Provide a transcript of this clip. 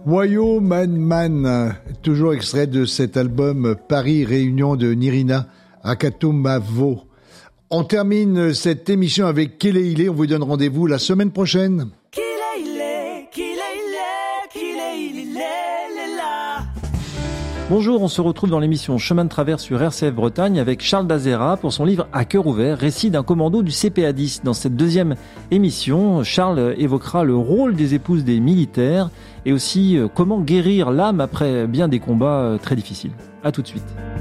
Wayo Man Man, toujours extrait de cet album Paris Réunion de Nirina Akatomavo. On termine cette émission avec Keleile. On vous donne rendez-vous la semaine prochaine. Bonjour, on se retrouve dans l'émission Chemin de Travers sur RCF Bretagne avec Charles Dazera pour son livre À cœur ouvert, récit d'un commando du CPA 10. Dans cette deuxième émission, Charles évoquera le rôle des épouses des militaires et aussi comment guérir l'âme après bien des combats très difficiles. À tout de suite.